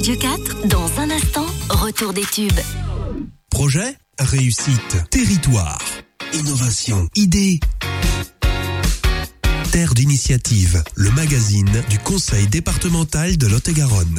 Radio 4, dans un instant, retour des tubes. Projet, réussite, territoire, innovation, idée. Terre d'initiative, le magazine du Conseil départemental de Lot-et-Garonne.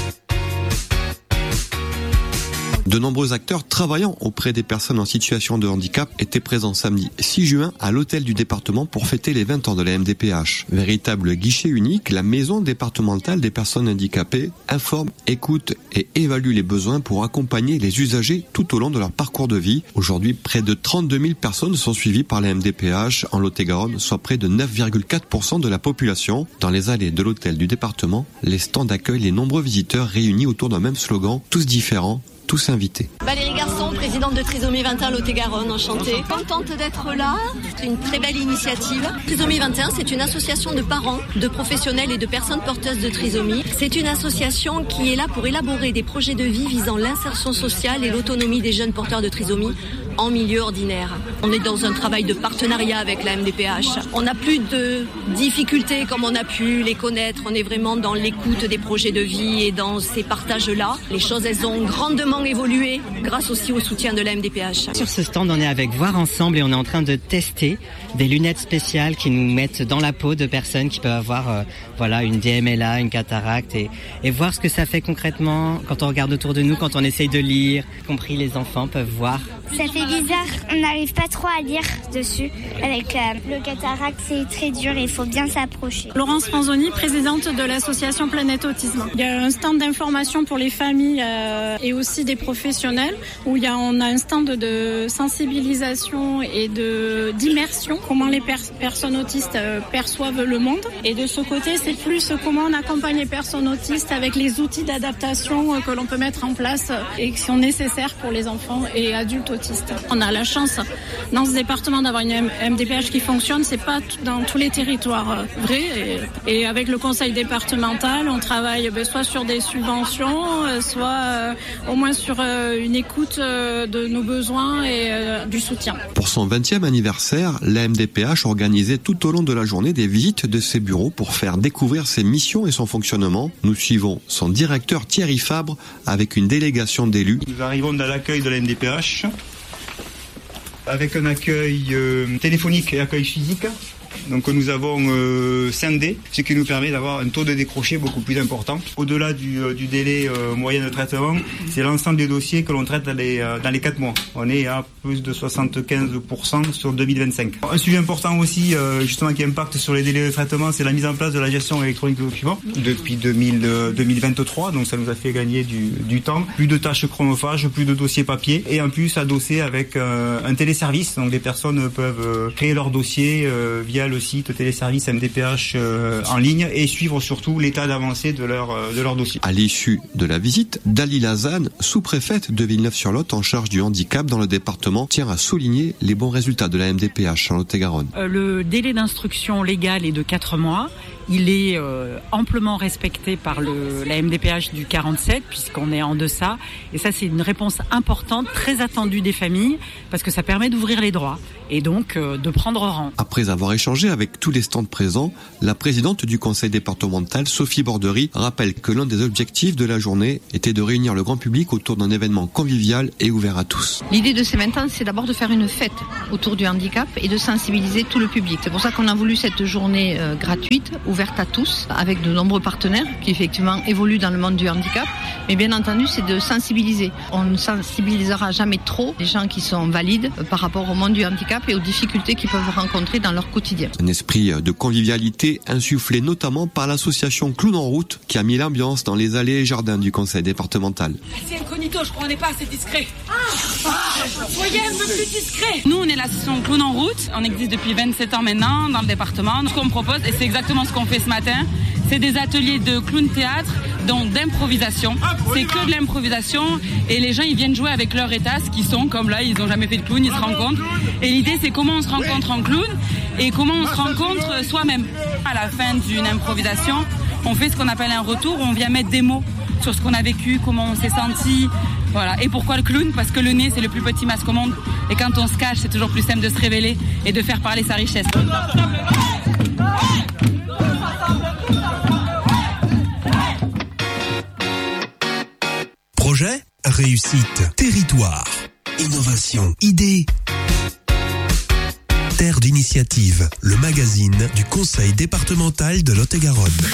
De nombreux acteurs travaillant auprès des personnes en situation de handicap étaient présents samedi 6 juin à l'hôtel du département pour fêter les 20 ans de la MDPH. Véritable guichet unique, la maison départementale des personnes handicapées informe, écoute et évalue les besoins pour accompagner les usagers tout au long de leur parcours de vie. Aujourd'hui, près de 32 000 personnes sont suivies par la MDPH en Lot-et-Garonne, soit près de 9,4% de la population. Dans les allées de l'hôtel du département, les stands accueillent les nombreux visiteurs réunis autour d'un même slogan, tous différents, tous invités. Valérie Garçon, présidente de Trisomie 21 Lot-et-Garonne, enchantée. Contente d'être là, c'est une très belle initiative. Trisomie 21, c'est une association de parents, de professionnels et de personnes porteuses de trisomie. C'est une association qui est là pour élaborer des projets de vie visant l'insertion sociale et l'autonomie des jeunes porteurs de trisomie en milieu ordinaire. On est dans un travail de partenariat avec la MDPH. On n'a plus de difficultés comme on a pu les connaître. On est vraiment dans l'écoute des projets de vie et dans ces partages-là. Les choses, elles ont grandement évolué grâce aussi au soutien de la MDPH. Sur ce stand, on est avec Voir Ensemble et on est en train de tester des lunettes spéciales qui nous mettent dans la peau de personnes qui peuvent avoir une DMLA, une cataracte et voir ce que ça fait concrètement quand on regarde autour de nous, quand on essaye de lire, y compris les enfants peuvent voir. Ça fait bizarre, on n'arrive pas trop à lire dessus. Avec le cataracte, c'est très dur et il faut bien s'approcher. Laurence Franzoni, présidente de l'association Planète Autisme. Il y a un stand d'information pour les familles et aussi des professionnels où on a un stand de sensibilisation et d'immersion, comment les personnes autistes perçoivent le monde. Et de ce côté, c'est plus comment on accompagne les personnes autistes avec les outils d'adaptation que l'on peut mettre en place et qui sont nécessaires pour les enfants et adultes autistes. On a la chance dans ce département d'avoir une MDPH qui fonctionne, c'est pas dans tous les territoires vrai. Et avec le conseil départemental, on travaille soit sur des subventions, soit au moins sur une écoute de nos besoins et du soutien. Pour son 20e anniversaire, la MDPH organisait tout au long de la journée des visites de ses bureaux pour faire découvrir ses missions et son fonctionnement. Nous suivons son directeur Thierry Fabre avec une délégation d'élus. Nous arrivons dans l'accueil de la MDPH avec un accueil téléphonique et accueil physique. Donc nous avons scindé, ce qui nous permet d'avoir un taux de décroché beaucoup plus important. Au-delà du délai moyen de traitement, c'est l'ensemble des dossiers que l'on traite dans les 4 mois. On est à plus de 75% sur 2025. Un sujet important aussi, justement, qui impacte sur les délais de traitement, c'est la mise en place de la gestion électronique de documents depuis 2023. Donc ça nous a fait gagner du temps, plus de tâches chronophages, plus de dossiers papier et en plus adossé avec un téléservice. Donc les personnes peuvent créer leur dossier via le site téléservice MDPH en ligne et suivre surtout l'état d'avancée de leur dossier. À l'issue de la visite, Dalila Zane, sous-préfète de Villeneuve-sur-Lot en charge du handicap dans le département, tient à souligner les bons résultats de la MDPH en Lot-et-Garonne. Le délai d'instruction légale est de 4 mois. Il est amplement respecté par la MDPH du 47 puisqu'on est en deçà. Et ça, c'est une réponse importante, très attendue des familles parce que ça permet d'ouvrir les droits et donc de prendre rang. Après avoir échangé avec tous les stands présents, la présidente du conseil départemental, Sophie Bordery, rappelle que l'un des objectifs de la journée était de réunir le grand public autour d'un événement convivial et ouvert à tous. L'idée de ces 20 ans, c'est d'abord de faire une fête autour du handicap et de sensibiliser tout le public. C'est pour ça qu'on a voulu cette journée gratuite, ouverte à tous, avec de nombreux partenaires qui effectivement évoluent dans le monde du handicap. Mais bien entendu, c'est de sensibiliser. On ne sensibilisera jamais trop les gens qui sont valides par rapport au monde du handicap et aux difficultés qu'ils peuvent rencontrer dans leur quotidien. Un esprit de convivialité insufflé notamment par l'association Clown en route qui a mis l'ambiance dans les allées et jardins du conseil départemental. C'est incognito, je crois qu'on n'est pas assez discret. Soyez un peu plus discret. Nous, on est l'association Clown en route. On existe depuis 27 ans maintenant dans le département. Ce qu'on propose, et c'est exactement ce qu'on fait ce matin, c'est des ateliers de clown théâtre, donc d'improvisation. C'est que de l'improvisation et les gens ils viennent jouer avec leur état, ce qui sont comme là, ils n'ont jamais fait de clown, ils se rencontrent. Et l'idée c'est comment on se rencontre en clown et comment on se rencontre soi-même. À la fin d'une improvisation, on fait ce qu'on appelle un retour, où on vient mettre des mots sur ce qu'on a vécu, comment on s'est senti. Voilà. Et pourquoi le clown ? Parce que le nez c'est le plus petit masque au monde et quand on se cache c'est toujours plus simple de se révéler et de faire parler sa richesse. Projet, réussite, territoire, innovation, idée. Terre d'initiative, le magazine du Conseil départemental de Lot-et-Garonne.